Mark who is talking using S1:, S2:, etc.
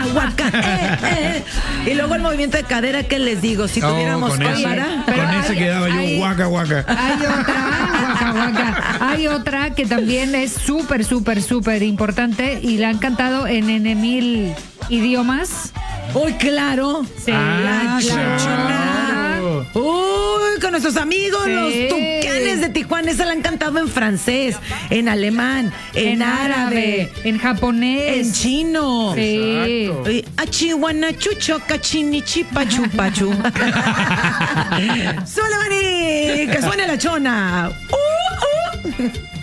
S1: guaca. Y luego el movimiento de cadera, ¿qué les digo? Si tuviéramos cámara.
S2: Con ese quedaba yo, guaca, guaca.
S3: Hay otra que también es súper importante y la han cantado en mil idiomas.
S1: ¡Uy, claro!
S3: Sí,
S1: La Chona. Uy, con nuestros amigos,
S3: sí,
S1: los Tucanes de Tijuana. Esa la han cantado en francés, en alemán, en árabe,
S3: en japonés,
S1: en chino.
S3: Sí.
S1: Achihuana chucho cachinichi pachu pachu. ¡Suele, Mani! ¡Que suene la Chona!